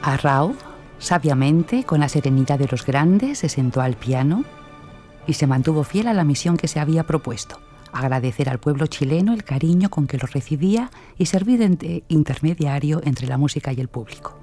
Arrau, sabiamente, con la serenidad de los grandes, se sentó al piano y se mantuvo fiel a la misión que se había propuesto: agradecer al pueblo chileno el cariño con que lo recibía y servir de intermediario entre la música y el público.